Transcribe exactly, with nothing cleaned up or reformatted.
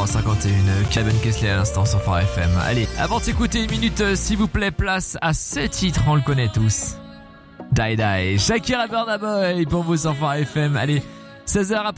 heures cinquante et une, Kevin Kessler à l'instant sur Phare F M. Allez, avant de s'écouter une minute, euh, s'il vous plaît, place à ce titre, on le connaît tous. Die Die, Shakira Burna Boy pour vous sur Phare F M. Allez, seize heures après.